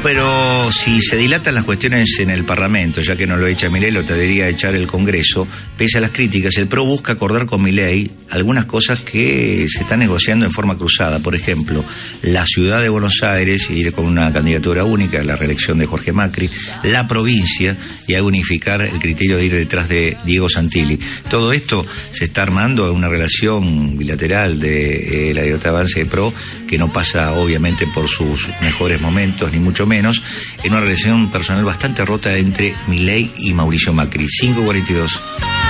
Pero si se dilatan las cuestiones en el Parlamento, ya que no lo echa Milei, lo debería echar el Congreso. Pese a las críticas, el PRO busca acordar con Milei algunas cosas que se están negociando en forma cruzada. Por ejemplo, la ciudad de Buenos Aires, ir con una candidatura única, la reelección de Jorge Macri, la provincia, y a unificar el criterio de ir detrás de Diego Santilli. Todo esto se está armando en una relación bilateral de la Libertad Avanza de PRO, que no pasa obviamente por sus mejores momentos, ni mucho menos, en una relación personal bastante rota entre Milei y Mauricio Macri. 5:42.